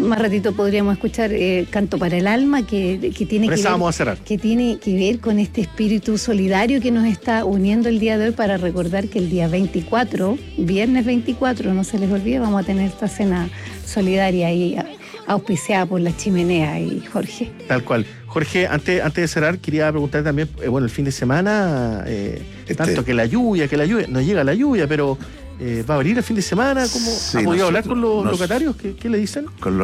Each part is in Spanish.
más ratito podríamos escuchar Canto para el Alma, que tiene que tiene que ver con este espíritu solidario que nos está uniendo el día de hoy, para recordar que el día 24, viernes 24, no se les olvide, vamos a tener esta cena solidaria ahí, auspiciada por La Chimenea y Jorge. Tal cual. Jorge, antes de cerrar, quería preguntar también, el fin de semana, tanto que la lluvia, no llega la lluvia, pero va a abrir el fin de semana. ¿Cómo ha podido hablar con los locatarios? ¿Qué le dicen? Con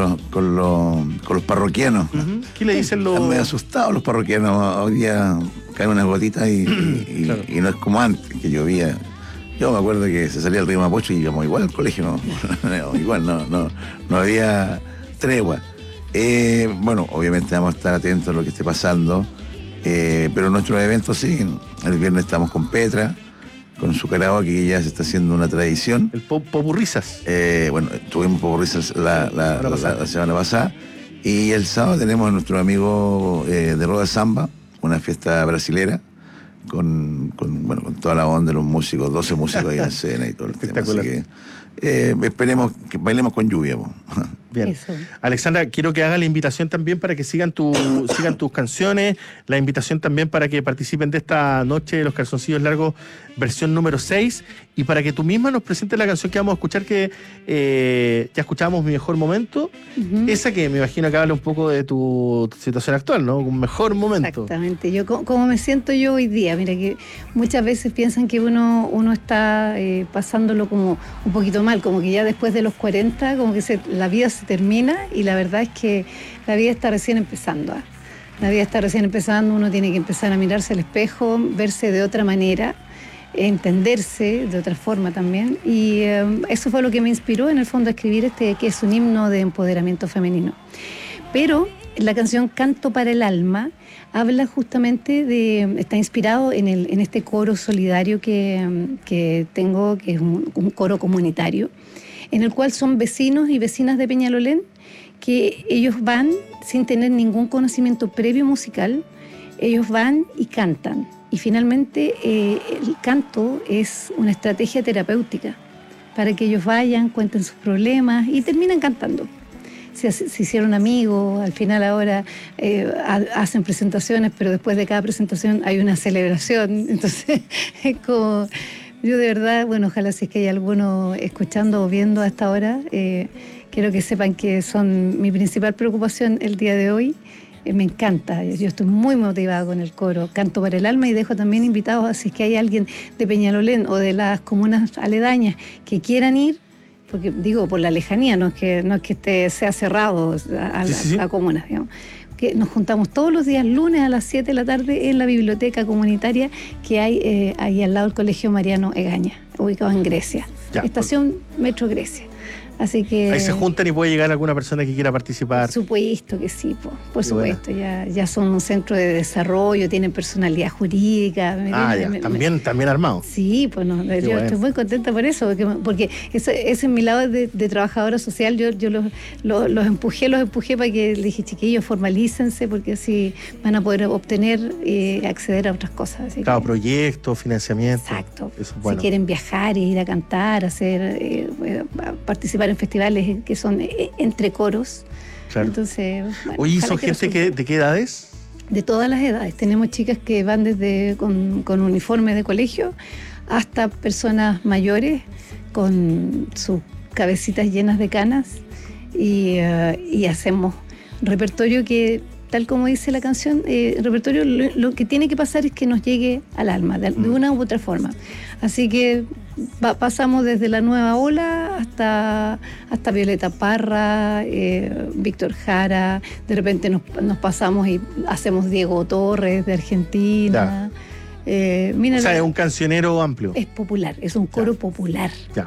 los parroquianos. Uh-huh. ¿Qué le dicen los...? Están medio asustados los parroquianos. Hoy día caen unas gotitas claro. Y no es como antes, que llovía. Yo me acuerdo que se salía el río Mapocho y íbamos igual al colegio, ¿no? Igual, no había tregua. Obviamente vamos a estar atentos a lo que esté pasando, pero nuestros eventos siguen. El viernes estamos con Petra, con su karaoke, que ya se está haciendo una tradición. El Popurrizas. Tuvimos Popurrizas la semana pasada, y el sábado tenemos a nuestro amigo de Roda Samba, una fiesta brasilera, con toda la onda de los músicos, 12 músicos ahí en escena y todo el tema. Así que esperemos que bailemos con lluvia. Bien. Eso. Alexandra, quiero que haga la invitación también para que sigan tus canciones, la invitación también para que participen de esta noche de los calzoncillos largos, versión número 6, y para que tú misma nos presentes la canción que vamos a escuchar, que ya escuchábamos, Mi Mejor Momento, esa que me imagino que habla un poco de tu situación actual, ¿no? Un mejor momento. Exactamente. Yo, como me siento yo hoy día, mira que muchas veces piensan que uno está pasándolo como un poquito mal, como que ya después de los 40, como que la vida se termina, y la verdad es que la vida está recién empezando. La vida está recién empezando, uno tiene que empezar a mirarse al espejo, verse de otra manera, entenderse de otra forma también, y eso fue lo que me inspiró en el fondo a escribir que es un himno de empoderamiento femenino. Pero la canción Canto para el Alma habla justamente está inspirado en este coro solidario que tengo, que es un coro comunitario, en el cual son vecinos y vecinas de Peñalolén, que ellos van sin tener ningún conocimiento previo musical, ellos van y cantan. Y finalmente el canto es una estrategia terapéutica para que ellos vayan, cuenten sus problemas y terminan cantando. Se hicieron amigos, al final ahora hacen presentaciones, pero después de cada presentación hay una celebración. Entonces es como... Yo de verdad, ojalá si es que hay alguno escuchando o viendo a esta hora, quiero que sepan que son mi principal preocupación el día de hoy. Me encanta, yo estoy muy motivada con el coro Canto para el Alma, y dejo también invitados a si es que hay alguien de Peñalolén o de las comunas aledañas que quieran ir, porque digo, por la lejanía, no es que sea cerrado a la comuna, digamos. Que nos juntamos todos los días lunes a las 7 de la tarde en la biblioteca comunitaria que hay ahí al lado del Colegio Mariano Egaña, ubicado en Grecia, estación Metro Grecia. Así que ahí se juntan y puede llegar alguna persona que quiera participar. Por supuesto que sí, por supuesto. Ya son un centro de desarrollo, tienen personalidad jurídica. También armado. Sí, yo estoy muy contenta por eso, porque ese es mi lado de trabajadora social. Yo los empujé para que les dije, chiquillos, formalícense, porque así van a poder obtener, acceder a otras cosas. Así proyectos, financiamiento. Exacto. Eso es bueno. Si quieren viajar, ir a cantar, participar en festivales que son entre coros. Claro. Entonces, oye, ¿son gente de qué edades? De todas las edades. Tenemos chicas que van desde con uniforme de colegio hasta personas mayores con sus cabecitas llenas de canas, y hacemos repertorio que, tal como dice la canción, repertorio, lo que tiene que pasar es que nos llegue al alma, de una u otra forma. Así que pasamos desde La Nueva Ola hasta Violeta Parra, Víctor Jara, de repente nos pasamos y hacemos Diego Torres de Argentina. O sea, es un cancionero amplio. Es popular, es un coro popular. Ya.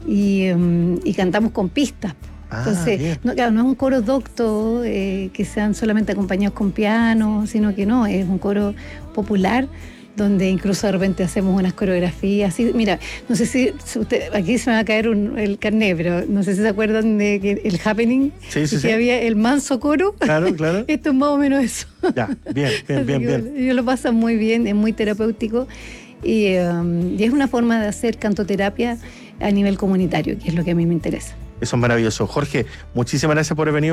Y cantamos con pistas. Entonces, no es un coro docto, que sean solamente acompañados con piano, sino que no, es un coro popular, donde incluso de repente hacemos unas coreografías. Así, mira, no sé si aquí se me va a caer el carnet, pero no sé si se acuerdan de que el happening, que había el manso coro. Claro. Esto es más o menos eso. Ya, bien. Yo lo paso muy bien, es muy terapéutico, y es una forma de hacer cantoterapia a nivel comunitario, que es lo que a mí me interesa. Eso es maravilloso. Jorge, muchísimas gracias por haber venido.